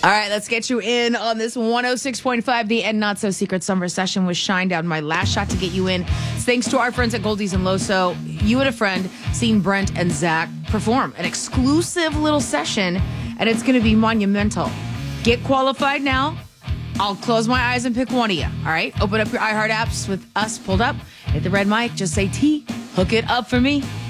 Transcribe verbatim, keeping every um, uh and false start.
All right, let's get you in on this one oh six point five, the And Not So Secret Summer Session with Shinedown. My last shot to get you in. It's thanks to our friends at Goldie's and Loso. You and a friend seen Brent and Zach perform an exclusive little session, and it's going to be monumental. Get qualified now. I'll close my eyes and pick one of you. All right, open up your iHeart apps with us pulled up. Hit the red mic. Just say T. Hook it up for me.